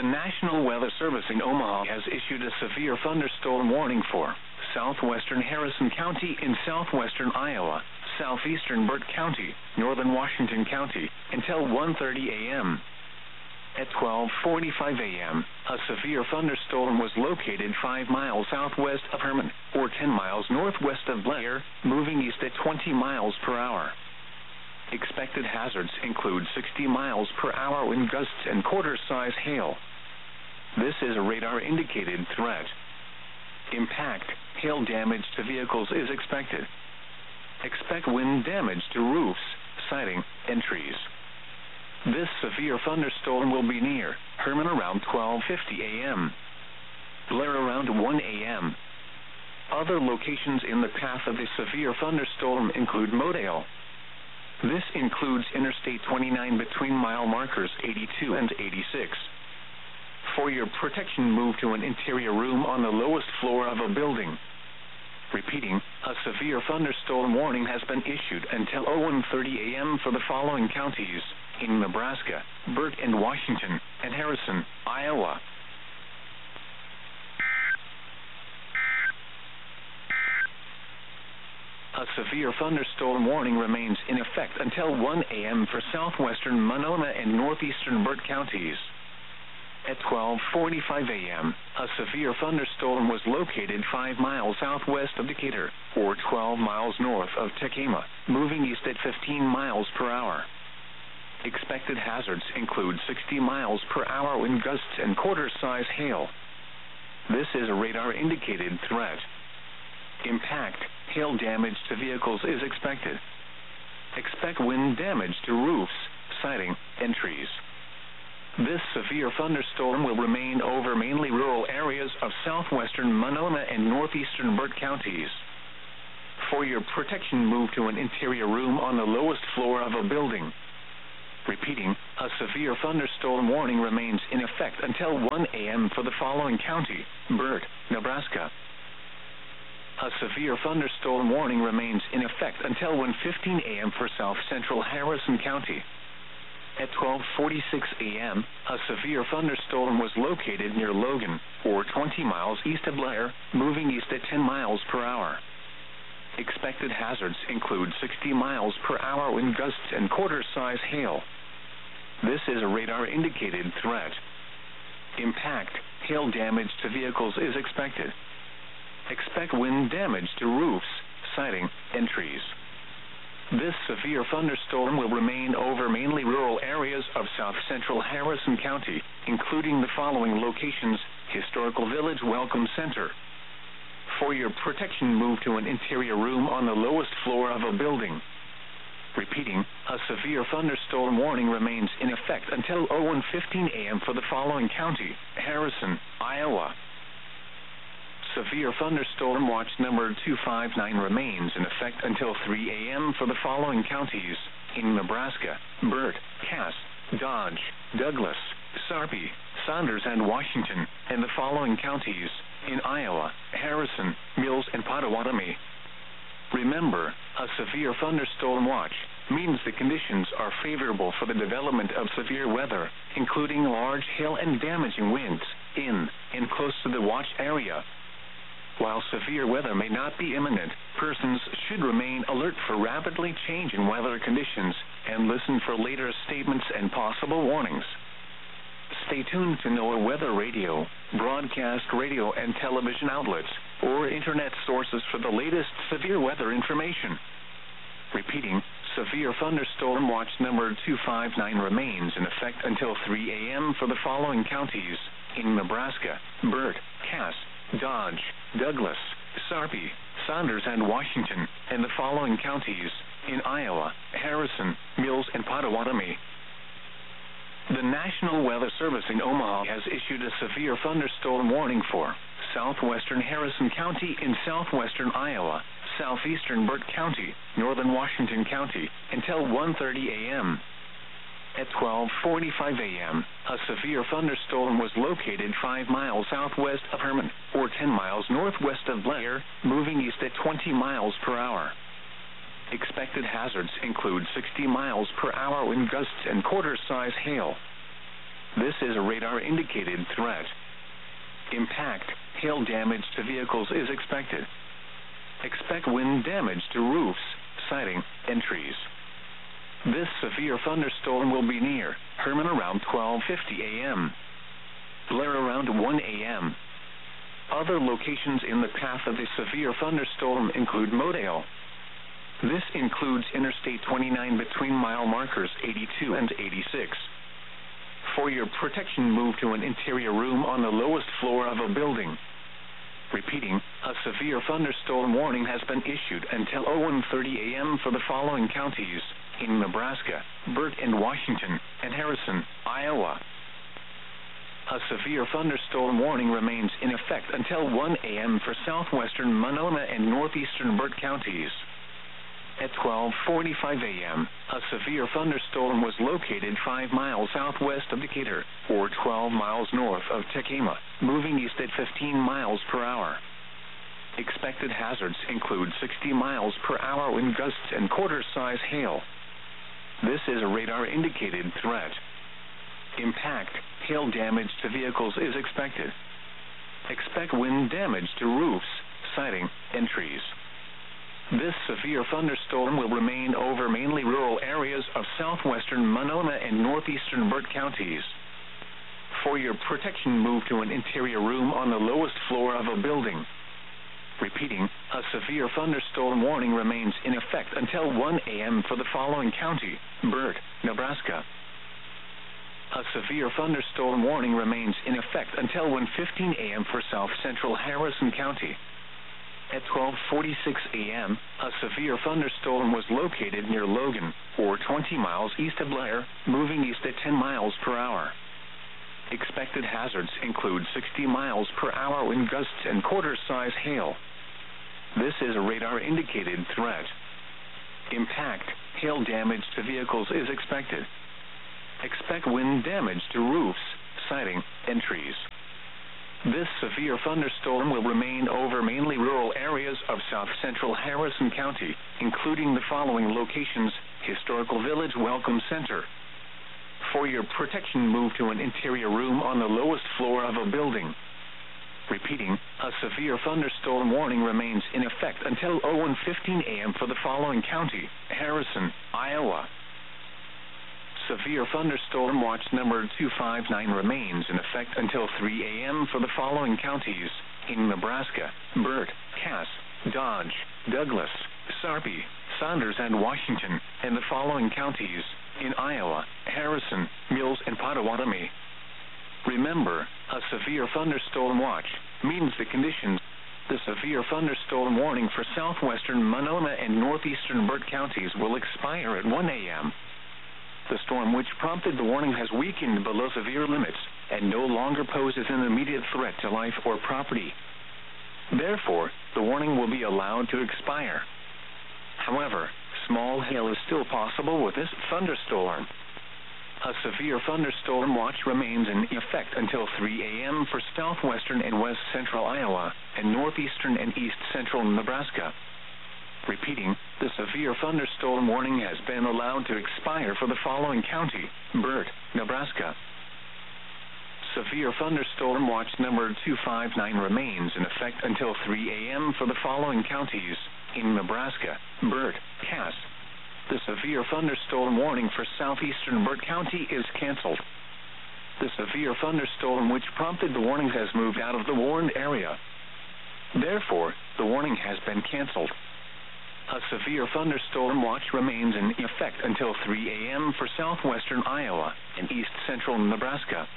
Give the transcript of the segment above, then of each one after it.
National Weather Service in Omaha has issued a severe thunderstorm warning for southwestern Harrison County in southwestern Iowa, southeastern Burt County, northern Washington County, until 1:30 a.m. At 12:45 a.m., a severe thunderstorm was located 5 miles southwest of Herman, or 10 miles northwest of Blair, moving east at 20 miles per hour. Expected hazards include 60 miles per hour wind gusts and quarter-size hail. This is a radar-indicated threat. Impact, hail damage to vehicles is expected. Expect wind damage to roofs, siding, and trees. This severe thunderstorm will be near Herman around 12:50 a.m. Blair around 1 a.m. Other locations in the path of the severe thunderstorm include Modale. This includes Interstate 29 between mile markers 82 and 86. For your protection, move to an interior room on the lowest floor of a building. Repeating, a severe thunderstorm warning has been issued until 01:30 a.m. for the following counties in Nebraska, Burt and Washington, and Harrison, Iowa. A severe thunderstorm warning remains in effect until 1 a.m. for southwestern Monona and northeastern Burt counties. At 12:45 a.m., a severe thunderstorm was located 5 miles southwest of Decatur, or 12 miles north of Tecama, moving east at 15 miles per hour. Expected hazards include 60 miles per hour wind gusts and quarter-size hail. This is a radar-indicated threat. Impact, hail damage to vehicles is expected. Expect wind damage to roofs, siding, and trees. This severe thunderstorm will remain over mainly rural areas of southwestern Monona and northeastern Burt counties. For your protection, move to an interior room on the lowest floor of a building. Repeating, a severe thunderstorm warning remains in effect until 1 a.m. for the following county, Burt, Nebraska. A severe thunderstorm warning remains in effect until 1:15 a.m. for south central Harrison County. At 12:46 a.m., a severe thunderstorm was located near Logan, or 20 miles east of Blair, moving east at 10 miles per hour. Expected hazards include 60 miles per hour wind gusts and quarter-size hail. This is a radar-indicated threat. Impact, hail damage to vehicles is expected. Expect wind damage to roofs, siding, and trees. This severe thunderstorm will remain over mainly rural areas of south-central Harrison County, including the following locations: Historical Village Welcome Center. For your protection, move to an interior room on the lowest floor of a building. Repeating, a severe thunderstorm warning remains in effect until 01:15 a.m. for the following county, Harrison, Iowa. Severe thunderstorm watch number 259 remains in effect until 3 a.m. for the following counties in Nebraska: Burt, Cass, Dodge, Douglas, Sarpy, Saunders, and Washington, and the following counties in Iowa: Harrison, Mills, and Pottawatomie. Remember, a severe thunderstorm watch means the conditions are favorable for the development of severe weather, including large hail and damaging winds in and close to the watch area. While severe weather may not be imminent, persons should remain alert for rapidly changing weather conditions and listen for later statements and possible warnings. Stay tuned to NOAA Weather Radio, broadcast radio and television outlets, or internet sources for the latest severe weather information. Repeating, severe thunderstorm watch number 259 remains in effect until 3 a.m. for the following counties in Nebraska: Burt, Cass, Dodge, Douglas, Sarpy, Saunders, and Washington, and the following counties in Iowa: Harrison, Mills, and Pottawatomie. The National Weather Service in Omaha has issued a severe thunderstorm warning for southwestern Harrison County in southwestern Iowa, southeastern Burt County, northern Washington County, until 1:30 a.m. At 12:45 a.m., a severe thunderstorm was located 5 miles southwest of Herman, or 10 miles northwest of Blair, moving east at 20 miles per hour. Expected hazards include 60 miles per hour wind gusts and quarter-size hail. This is a radar-indicated threat. Impact, hail damage to vehicles is expected. Expect wind damage to roofs, siding, and trees. This severe thunderstorm will be near Herman around 12:50 a.m. Blair around 1 a.m. Other locations in the path of the severe thunderstorm include Modale. This includes Interstate 29 between mile markers 82 and 86. For your protection, move to an interior room on the lowest floor of a building. Repeating, a severe thunderstorm warning has been issued until 01:30 a.m. for the following counties in Nebraska, Burt and Washington, and Harrison, Iowa. A severe thunderstorm warning remains in effect until 1 a.m. for southwestern Monona and northeastern Burt counties. At 12:45 a.m., a severe thunderstorm was located 5 miles southwest of Decatur, or 12 miles north of Tekema, moving east at 15 miles per hour. Expected hazards include 60 miles per hour wind gusts and quarter-size hail. This is a radar-indicated threat. Impact, hail damage to vehicles is expected. Expect wind damage to roofs, siding, and trees. This severe thunderstorm will remain over mainly rural areas of southwestern Monona and northeastern Burt counties. For your protection, move to an interior room on the lowest floor of a building. Repeating, a severe thunderstorm warning remains in effect until 1 a.m. for the following county, Burt, Nebraska. A severe thunderstorm warning remains in effect until 1:15 a.m. for south central Harrison County. At 12:46 a.m., a severe thunderstorm was located near Logan, or 20 miles east of Blair, moving east at 10 miles per hour. Expected hazards include 60 miles per hour wind gusts and quarter-size hail. This is a radar-indicated threat. Impact, hail damage to vehicles is expected. Expect wind damage to roofs, siding, and trees. This severe thunderstorm will remain over mainly rural areas of south-central Harrison County, including the following locations: Historical Village Welcome Center. For your protection, move to an interior room on the lowest floor of a building. Repeating, a severe thunderstorm warning remains in effect until 01:15 a.m. for the following county, Harrison, Iowa. Severe thunderstorm watch number 259 remains in effect until 3 a.m. for the following counties in Nebraska: Burt, Cass, Dodge, Douglas, Sarpy, Saunders, and Washington, and the following counties in Iowa: Harrison, Mills, and Potawatomi. Remember, a severe thunderstorm watch means the conditions. The severe thunderstorm warning for southwestern Monona and northeastern Burt counties will expire at 1 a.m. The storm which prompted the warning has weakened below severe limits and no longer poses an immediate threat to life or property. Therefore, the warning will be allowed to expire. However, small hail is still possible with this thunderstorm. A severe thunderstorm watch remains in effect until 3 a.m. for southwestern and west central Iowa and northeastern and east central Nebraska. Repeating, the severe thunderstorm warning has been allowed to expire for the following county, Burt, Nebraska. Severe thunderstorm watch number 259 remains in effect until 3 a.m. for the following counties in Nebraska: Burt, Cass. The severe thunderstorm warning for southeastern Burt County is canceled. The severe thunderstorm which prompted the warning has moved out of the warned area. Therefore, the warning has been canceled. A severe thunderstorm watch remains in effect until 3 a.m. for southwestern Iowa and east central Nebraska.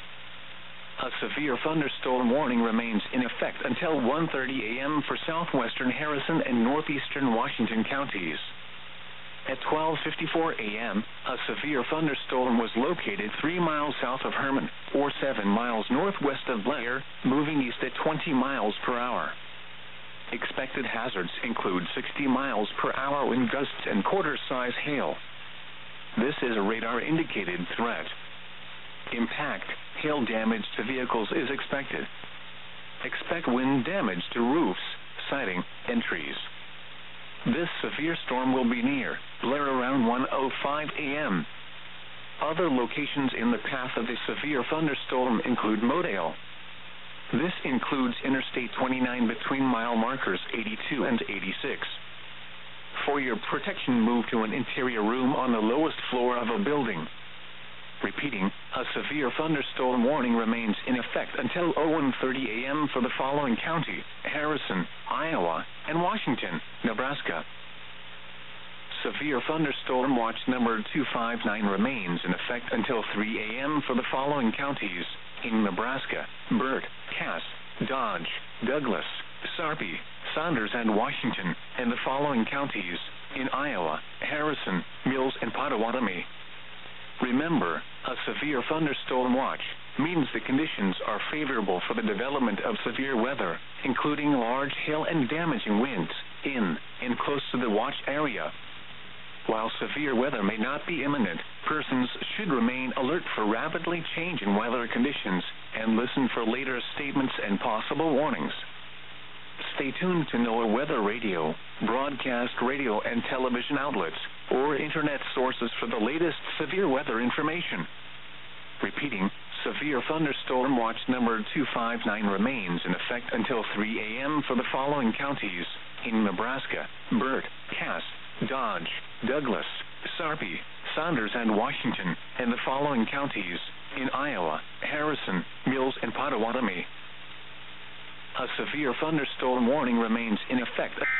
A severe thunderstorm warning remains in effect until 1:30 a.m. for southwestern Harrison and northeastern Washington counties. At 12:54 a.m., a severe thunderstorm was located 3 miles south of Herman, or 7 miles northwest of Blair, moving east at 20 miles per hour. Expected hazards include 60 miles per hour wind gusts and quarter-size hail. This is a radar-indicated threat. Impact, hail damage to vehicles is expected. Expect wind damage to roofs, siding, and trees. This severe storm will be near Blair around 1:05 a.m. Other locations in the path of the severe thunderstorm include Modale. This includes Interstate 29 between mile markers 82 and 86. For your protection, move to an interior room on the lowest floor of a building. Repeating, a severe thunderstorm warning remains in effect until 01:30 a.m. for the following county: Harrison, Iowa, and Washington, Nebraska. Severe thunderstorm watch number 259 remains in effect until 3 a.m. for the following counties: in Nebraska, Burt, Cass, Dodge, Douglas, Sarpy, Saunders, and Washington, and the following counties: in Iowa, Harrison, Mills, and Potawatomi. Remember, a severe thunderstorm watch means the conditions are favorable for the development of severe weather, including large hail and damaging winds, in and close to the watch area. While severe weather may not be imminent, persons should remain alert for rapidly changing weather conditions and listen for later statements and possible warnings. Stay tuned to NOAA Weather Radio, broadcast radio and television outlets, or internet sources for the latest severe weather information. Repeating, severe thunderstorm watch number 259 remains in effect until 3 a.m. for the following counties: in Nebraska, Burt, Cass, Dodge, Douglas, Sarpy, Saunders, and Washington, and the following counties: in Iowa, Harrison, Mills, and Potawatomi. A severe thunderstorm warning remains in effect.